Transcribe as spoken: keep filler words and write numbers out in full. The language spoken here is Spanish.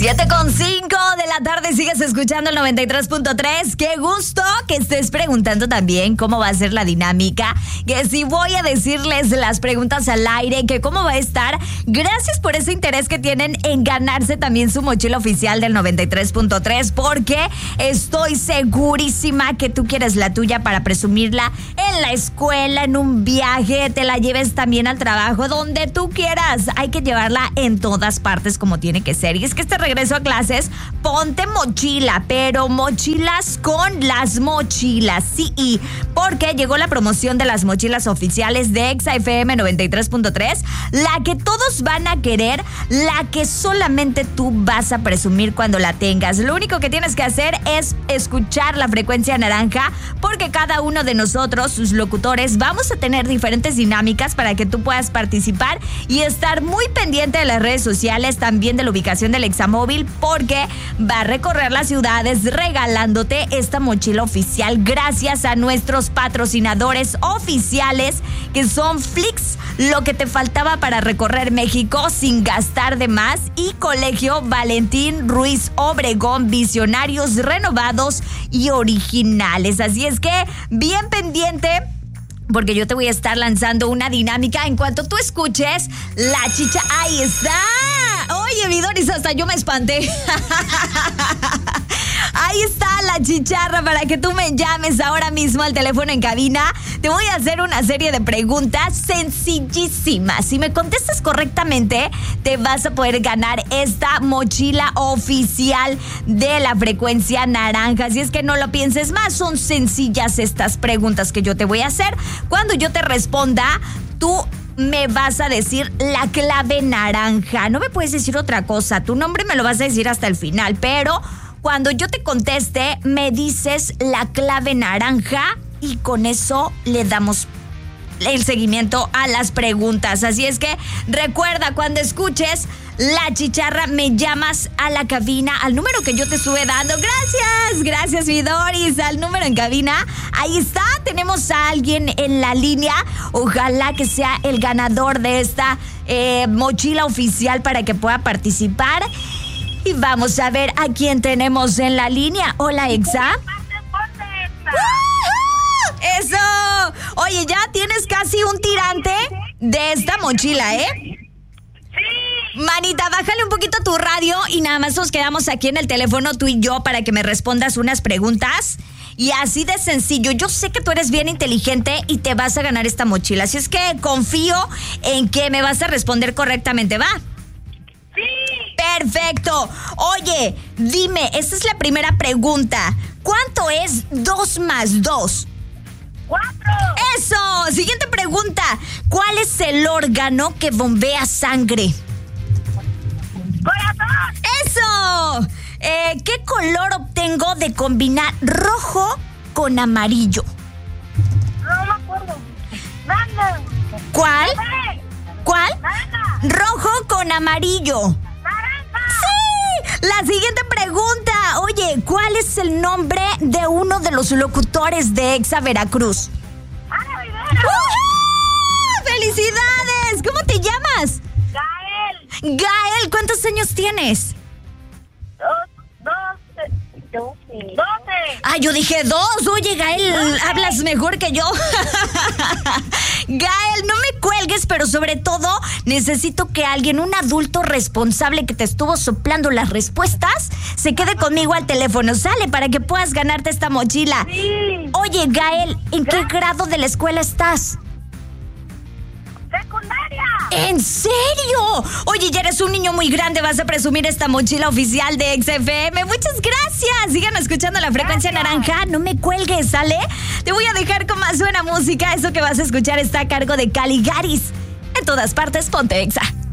siete con cinco de la tarde, sigues escuchando el noventa y tres punto tres. Qué gusto que estés preguntando también cómo va a ser la dinámica, que si voy a decirles las preguntas al aire, que cómo va a estar. Gracias por ese interés que tienen en ganarse también su mochila oficial del noventa y tres punto tres, porque estoy segurísima que tú quieres la tuya para presumirla en la escuela, en un viaje, te la lleves también al trabajo, donde tú quieras. Hay que llevarla en todas partes como tiene que ser. Y es que este regreso a clases, ponte mochila, pero mochilas con las mochilas, sí, y porque llegó la promoción de las mochilas oficiales de Exa F M noventa y tres punto tres, la que todos van a querer, la que solamente tú vas a presumir cuando la tengas. Lo único que tienes que hacer es escuchar la frecuencia naranja, porque cada uno de nosotros, sus locutores, vamos a tener diferentes dinámicas para que tú puedas participar y estar muy pendiente de las redes sociales, también de la ubicación del Examóvil, porque va a recorrer las ciudades regalándote esta mochila oficial gracias a nuestros patrocinadores oficiales, que son Flix, lo que te faltaba para recorrer México sin gastar de más, y Colegio Valentín Ruiz Obregón, visionarios renovados y originales. Así es que bien pendiente, porque yo te voy a estar lanzando una dinámica en cuanto tú escuches la chicha. ¡Ahí está! Oye, mi Doris, hasta yo me espanté. Ahí está la chicharra para que tú me llames ahora mismo al teléfono en cabina. Te voy a hacer una serie de preguntas sencillísimas. Si me contestas correctamente, te vas a poder ganar esta mochila oficial de la frecuencia naranja. Así es que no lo pienses más, son sencillas estas preguntas que yo te voy a hacer. Cuando yo te responda, tú me vas a decir la clave naranja. No me puedes decir otra cosa. Tu nombre me lo vas a decir hasta el final, pero cuando yo te conteste, me dices la clave naranja y con eso le damos el seguimiento a las preguntas. Así es que recuerda, cuando escuches la chicharra, me llamas a la cabina, al número que yo te estuve dando. Gracias, gracias, mi Doris, al número en cabina. Ahí está, tenemos a alguien en la línea. Ojalá que sea el ganador de esta eh, mochila oficial para que pueda participar. Y vamos a ver a quién tenemos en la línea. Hola, Exa. ¡Eso! Oye, ya tienes casi un tirante de esta mochila, ¿eh? Sí. Manita, bájale un poquito tu radio y nada más nos quedamos aquí en el teléfono tú y yo para que me respondas unas preguntas. Y así de sencillo, yo sé que tú eres bien inteligente y te vas a ganar esta mochila. Así es que confío en que me vas a responder correctamente, ¿va? Sí. Perfecto. Oye, dime, esta es la primera pregunta. ¿Cuánto es dos más dos? Cuatro. ¡Eso! Siguiente pregunta. ¿Cuál es el órgano que bombea sangre? Corazón. ¡Eso! Eh, ¿Qué color obtengo de combinar rojo con amarillo? No me acuerdo. Nada. ¿Cuál? Sí. ¿Cuál? Nada. Rojo con amarillo. Naranja. ¡Sí! La siguiente pregunta. Oye, ¿cuál es el nombre de uno de los locutores de Exa Veracruz? Ana Rivera. ¡Uh-huh! ¡Felicidades! ¿Cómo te llamas? Gael. Gael, ¿cuántos años tienes? Dos, doce. Doce. Doce. Ah, yo dije dos. Oye, Gael, hablas mejor que yo. Gael, no me cuelgues, pero sobre todo necesito que alguien, un adulto responsable que te estuvo soplando las respuestas, se quede conmigo al teléfono. Sale para que puedas ganarte esta mochila. Sí. Oye, Gael, ¿en qué grado de la escuela estás? Secundaria. ¿En serio? Oye, ya eres un niño muy grande, vas a presumir esta mochila oficial de Exa F M. Muchas gracias. Sigan escuchando la frecuencia Gracias. naranja. No me cuelgues, ¿sale? Te voy a dejar con más buena música. Eso que vas a escuchar está a cargo de Caligaris. En todas partes, ponte Exa.